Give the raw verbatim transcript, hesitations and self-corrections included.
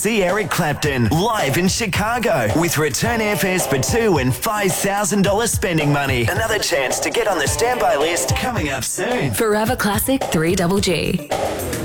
see Eric Clapton live in Chicago with return airfares for two and five thousand dollars spending money. Another chance to get on the standby list coming up soon. Forever Classic three G G.